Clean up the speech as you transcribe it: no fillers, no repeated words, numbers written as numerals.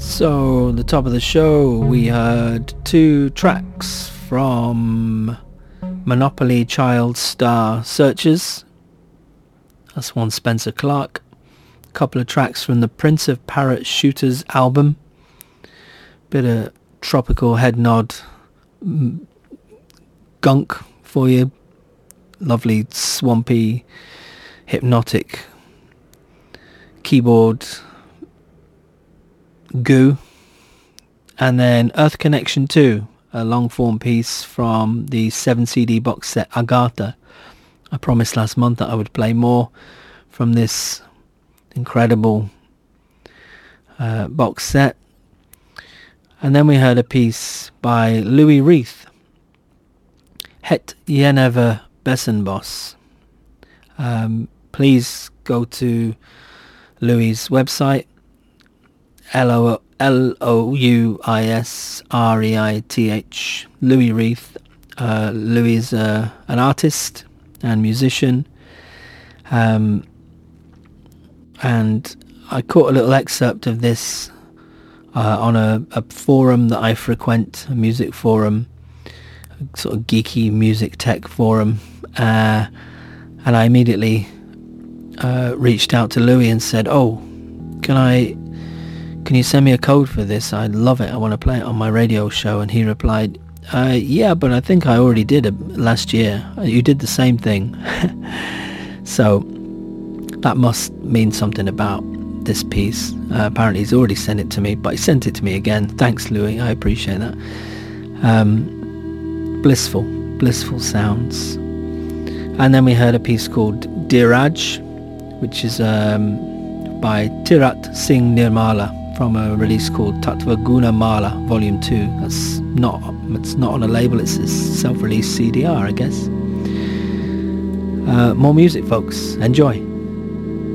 So, the top of the show, we heard two tracks from Monopoly Child Star Searchers. That's one Spencer Clark. A couple of tracks from the Prince of Parrot Shooters album. Bit of tropical head nod gunk for you. Lovely, swampy, hypnotic keyboard goo. And then Earth Connection 2, a long form piece from the 7 CD box set Agatha. I promised last month that I would play more from this incredible box set. And then we heard a piece by Louis Reith, Het Jenever Bessenbos. Please go to Louis' website, Louisreith, Louis Reith. Louis is an artist and musician, and I caught a little excerpt of this on a forum that I frequent, a music forum, a sort of geeky music tech forum, and I immediately reached out to Louis and said, "Oh, can you send me a code for this? I'd love it. I want to play it on my radio show." And he replied, "Yeah, but I think I already did it last year. You did the same thing." So that must mean something about this piece. Apparently he's already sent it to me, but he sent it to me again. Thanks, Louis. I appreciate that. Blissful sounds. And then we heard a piece called Diraj, which is by Tirat Singh Nirmala, from a release called Tattva Guna Mala Volume 2. It's not on a label, it's a self-released CDR, I guess. More music, folks. Enjoy.